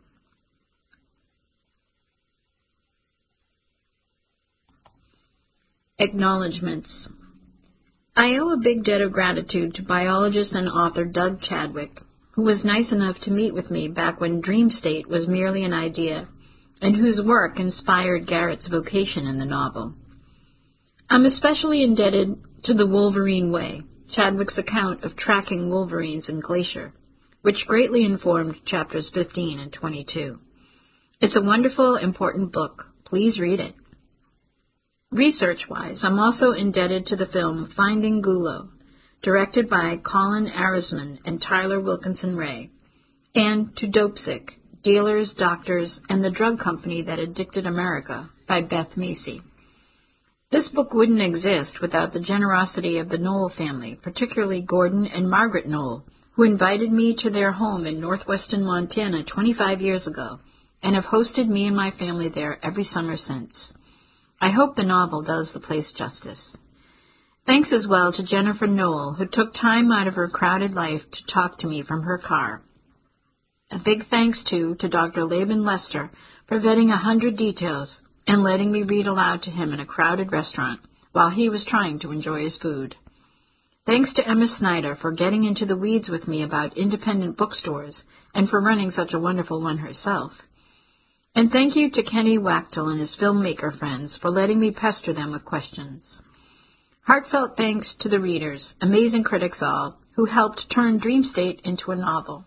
Acknowledgements. I owe a big debt of gratitude to biologist and author Doug Chadwick, who was nice enough to meet with me back when Dream State was merely an idea, and whose work inspired Garrett's vocation in the novel. I'm especially indebted to The Wolverine Way, Chadwick's account of tracking wolverines in Glacier, which greatly informed chapters fifteen and twenty-two. It's a wonderful, important book. Please read it. Research-wise, I'm also indebted to the film Finding Gulo, directed by Colin Arisman and Tyler Wilkinson Ray, and to Dopesick, Dealers, Doctors, and the Drug Company That Addicted America by Beth Macy. This book wouldn't exist without the generosity of the Knoll family, particularly Gordon and Margaret Knoll, who invited me to their home in northwestern Montana twenty-five years ago, and have hosted me and my family there every summer since. I hope the novel does the place justice. Thanks as well to Jennifer Knoll, who took time out of her crowded life to talk to me from her car. A big thanks, too, to Doctor Laban Lester for vetting a hundred details and letting me read aloud to him in a crowded restaurant while he was trying to enjoy his food. Thanks to Emma Snyder for getting into the weeds with me about independent bookstores and for running such a wonderful one herself. And thank you to Kenny Wachtel and his filmmaker friends for letting me pester them with questions. Heartfelt thanks to the readers, amazing critics all, who helped turn Dream State into a novel.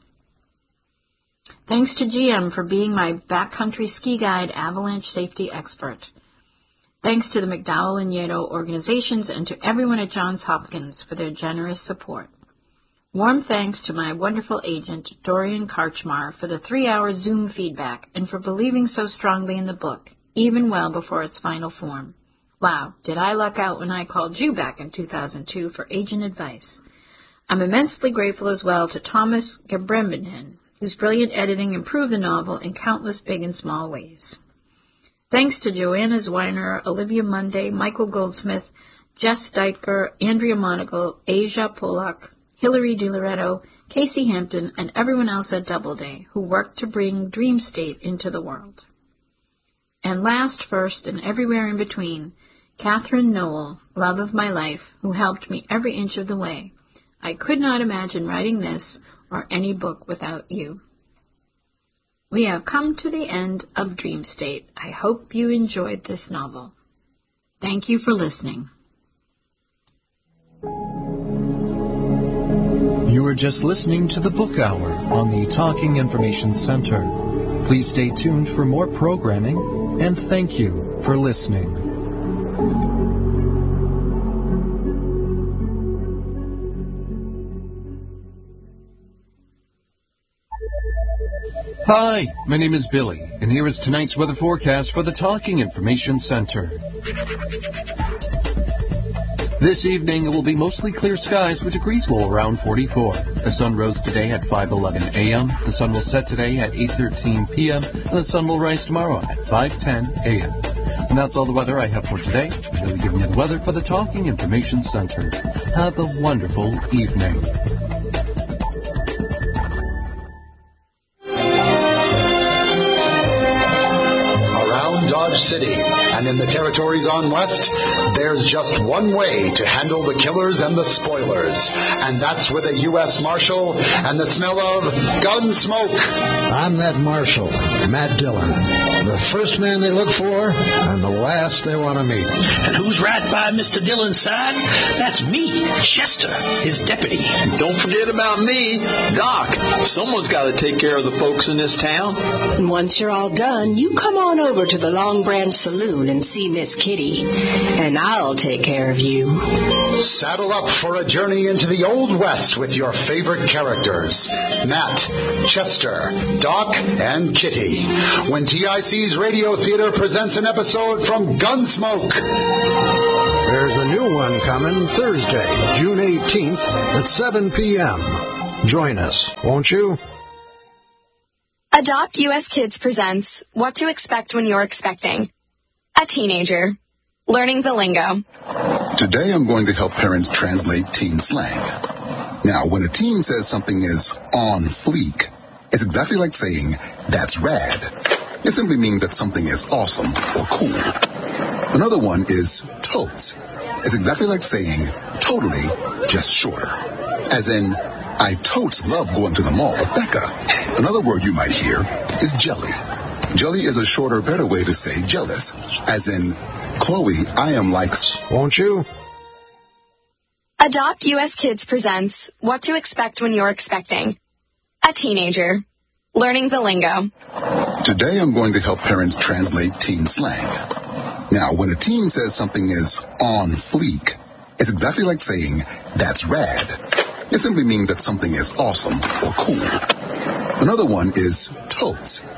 Thanks to G M for being my backcountry ski guide avalanche safety expert. Thanks to the McDowell and Yedo organizations and to everyone at Johns Hopkins for their generous support. Warm thanks to my wonderful agent, Dorian Karchmar, for the three-hour Zoom feedback and for believing so strongly in the book, even well before its final form. Wow, did I luck out when I called you back in two thousand two for agent advice. I'm immensely grateful as well to Thomas Gebreminen, whose brilliant editing improved the novel in countless big and small ways. Thanks to Joanna Zweiner, Olivia Munday, Michael Goldsmith, Jess Deitker, Andrea Monagle, Asia Polak, Hilary DiLoretto, Casey Hampton, and everyone else at Doubleday who worked to bring Dream State into the world. And last, first, and everywhere in between, Catherine Knoll, love of my life, who helped me every inch of the way. I could not imagine writing this or any book without you. We have come to the end of Dream State. I hope you enjoyed this novel. Thank you for listening. You are just listening to the Book Hour on the Talking Information Center. Please stay tuned for more programming, and thank you for listening. Hi, my name is Billy, and here is tonight's weather forecast for the Talking Information Center. This evening, it will be mostly clear skies with degrees low around forty-four. The sun rose today at five eleven a.m., the sun will set today at eight thirteen p.m., and the sun will rise tomorrow at five ten a.m. And that's all the weather I have for today. I'm going to give you the weather for the Talking Information Center. Have a wonderful evening. Dodge City and in the territories on west, there's just one way to handle the killers and the spoilers, and that's with a U S Marshal and the smell of gun smoke. I'm that Marshal, Matt Dillon, the first man they look for and the last they want to meet. And who's right by Mister Dillon's side? That's me, Chester, his deputy. Don't forget about me, Doc. Someone's got to take care of the folks in this town. And once you're all done, you come on over to the Long Branch Saloon and see Miss Kitty, and I'll take care of you. Saddle up for a journey into the Old West with your favorite characters, Matt, Chester, Doc, and Kitty, when T I C's Radio Theater presents an episode from Gunsmoke. There's a new one coming Thursday, June eighteenth at seven p.m. Join us, won't you? Adopt U S Kids presents What to Expect When You're Expecting. A teenager. Learning the lingo. Today I'm going to help parents translate teen slang. Now, when a teen says something is on fleek, it's exactly like saying, that's rad. It simply means that something is awesome or cool. Another one is totes. It's exactly like saying, totally, just shorter. As in, I totes love going to the mall with Becca. Another word you might hear is jelly. Jelly is a shorter, better way to say jealous. As in, Chloe, I am like... Won't you? Adopt U S Kids presents What to Expect When You're Expecting. A teenager. Learning the lingo. Today I'm going to help parents translate teen slang. Now, when a teen says something is on fleek, it's exactly like saying, that's rad. It simply means that something is awesome or cool. Another one is totes.